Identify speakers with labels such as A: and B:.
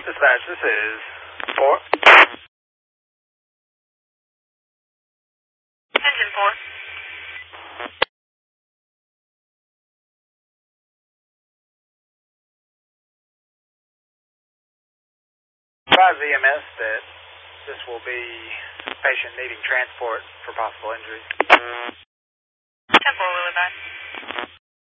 A: Dispatch, this is 4.
B: Engine 4.
A: Advise EMS that this will be patient needing transport for possible injuries.
B: 10-4, Willie, bye.